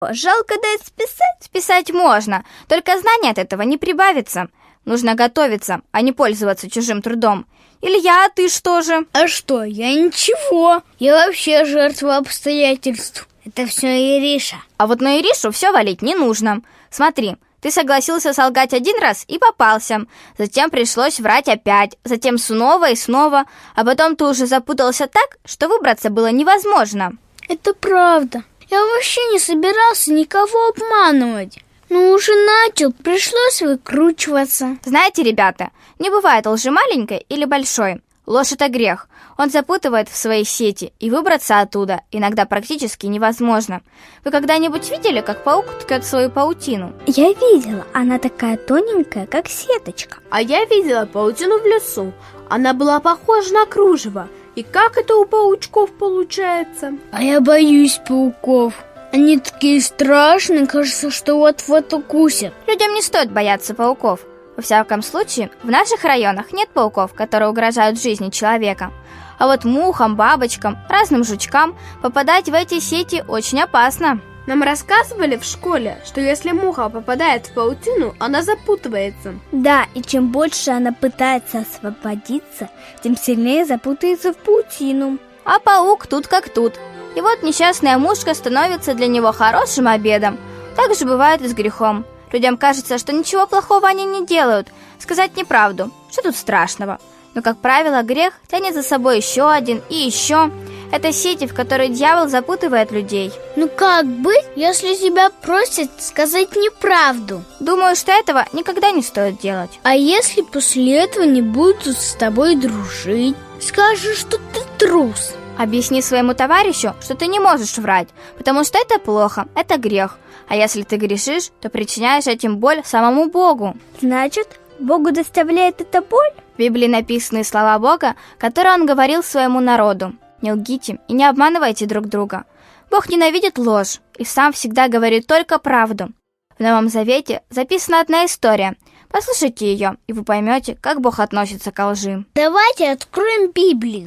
Жалко дать списать? Списать можно, только знаний от этого не прибавится. Нужно готовиться, а не пользоваться чужим трудом. Илья, а ты что же? А что, я ничего. Я вообще жертва обстоятельств. Это все Ириша. А вот на Иришу все валить не нужно. Смотри, ты согласился солгать один раз и попался. Затем пришлось врать опять, затем снова и снова. А потом ты уже запутался так, что выбраться было невозможно. Это правда. Я вообще не собирался никого обманывать. Но уже начал, пришлось выкручиваться. Знаете, ребята, не бывает лжи маленькой или большой. Ложь — это грех. Он запутывает в свои сети, и выбраться оттуда иногда практически невозможно. Вы когда-нибудь видели, как паук ткет свою паутину? Я видела, она такая тоненькая, как сеточка. А я видела паутину в лесу. Она была похожа на кружево. И как это у паучков получается? А я боюсь пауков. Они такие страшные, кажется, что вот-вот укусят. Людям не стоит бояться пауков. Во всяком случае, в наших районах нет пауков, которые угрожают жизни человека. А вот мухам, бабочкам, разным жучкам попадать в эти сети очень опасно. Нам рассказывали в школе, что если муха попадает в паутину, она запутывается. Да, и чем больше она пытается освободиться, тем сильнее запутается в паутину. А паук тут как тут. И вот несчастная мушка становится для него хорошим обедом. Так же бывает и с грехом. Людям кажется, что ничего плохого они не делают. Сказать неправду, что тут страшного? Но, как правило, грех тянет за собой еще один и еще. Это сети, в которые дьявол запутывает людей. Ну как быть, если тебя просят сказать неправду? Думаю, что этого никогда не стоит делать. А если после этого не будут с тобой дружить? Скажут, что ты трус. Объясни своему товарищу, что ты не можешь врать, потому что это плохо, это грех. А если ты грешишь, то причиняешь этим боль самому Богу. Значит, Богу доставляет эта боль? В Библии написаны слова Бога, которые Он говорил своему народу. Не лгите и не обманывайте друг друга. Бог ненавидит ложь и сам всегда говорит только правду. В Новом Завете записана одна история. Послушайте ее, и вы поймете, как Бог относится к лжи. Давайте откроем Библию.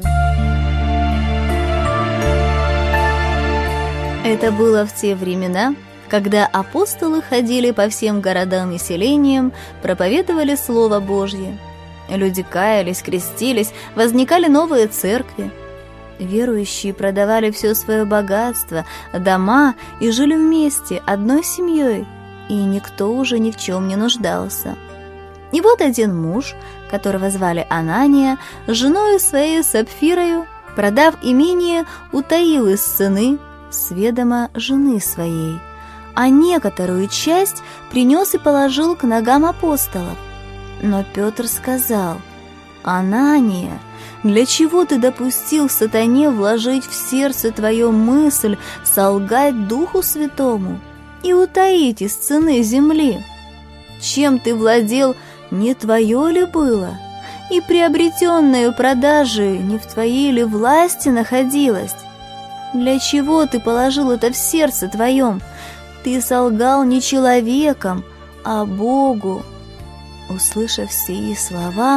Это было в те времена, когда апостолы ходили по всем городам и селениям, проповедовали Слово Божье. Люди каялись, крестились, возникали новые церкви. Верующие продавали все свое богатство, дома и жили вместе, одной семьей, и никто уже ни в чем не нуждался. И вот один муж, которого звали Анания, с женой своей Сапфирою, продав имение, утаил из цены с ведома жены своей, а некоторую часть принес и положил к ногам апостолов. Но Петр сказал: «Анания, для чего ты допустил сатане вложить в сердце твое мысль солгать Духу Святому и утаить из цены земли? Чем ты владел, не твое ли было? И приобретенное продажи не в твоей ли власти находилось? Для чего ты положил это в сердце твоем? Ты солгал не человеком, а Богу». Услышав сии слова,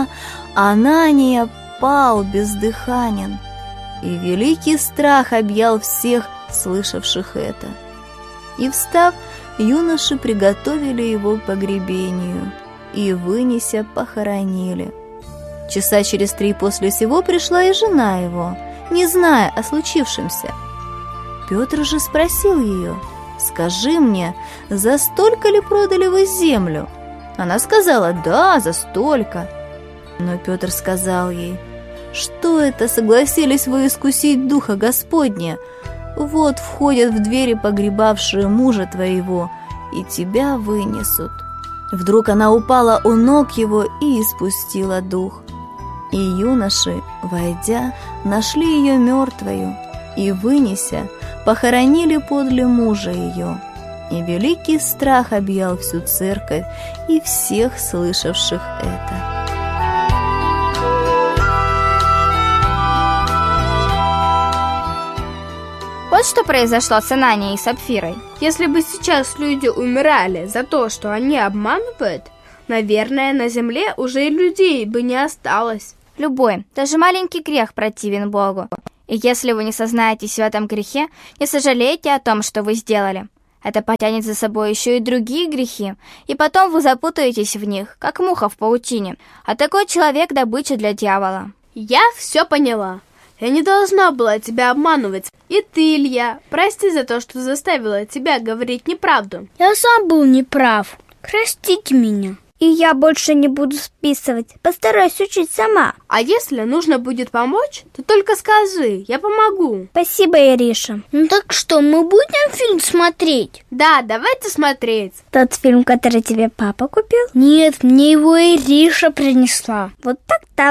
Анания пал бездыханен, и великий страх объял всех, слышавших это. И, встав, юноши приготовили его к погребению, и, вынеся, похоронили. Часа через 3 после сего пришла и жена его, не зная о случившемся. Петр же спросил ее: «Скажи мне, за столько ли продали вы землю?» Она сказала: «Да, за столько». Но Петр сказал ей: «Что это согласились вы искусить Духа Господня? Вот входят в двери погребавшие мужа твоего, и тебя вынесут». Вдруг она упала у ног его и испустила дух. И юноши, войдя, нашли ее мертвою, и, вынеся, похоронили подле мужа ее. И великий страх объял всю церковь и всех слышавших это. Вот что произошло с Ананией и Сапфирой. Если бы сейчас люди умирали за то, что они обманывают, наверное, на земле уже и людей бы не осталось. Любой, даже маленький грех противен Богу. И если вы не сознаетесь в этом грехе, не сожалейте о том, что вы сделали. Это потянет за собой еще и другие грехи, и потом вы запутаетесь в них, как муха в паутине. А такой человек – добыча для дьявола. Я все поняла. Я не должна была тебя обманывать. И ты, Илья, прости за то, что заставила тебя говорить неправду. Я сам был неправ. Простите меня. И я больше не буду списывать. Постараюсь учить сама. А если нужно будет помочь, то только скажи, я помогу. Спасибо, Ириша. Ну так что, мы будем фильм смотреть? Да, давайте смотреть. Тот фильм, который тебе папа купил? Нет, мне его Ириша принесла. Вот так-то.